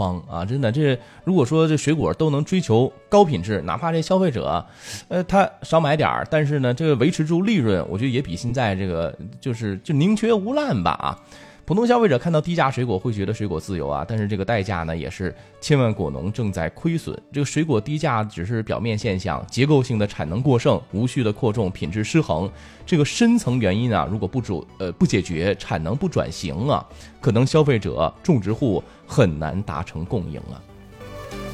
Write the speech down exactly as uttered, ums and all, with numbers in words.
筐啊！真的，这如果说这水果都能追求高品质，哪怕这消费者，呃，他少买点儿，但是呢，这个维持住利润，我觉得也比现在这个就是就宁缺毋滥吧啊！普通消费者看到低价水果会觉得水果自由啊，但是这个代价呢也是千万果农正在亏损。这个水果低价只是表面现象，结构性的产能过剩、无序的扩种、品质失衡，这个深层原因啊，如果不主呃不解决，产能不转型啊，可能消费者、种植户很难达成共赢啊。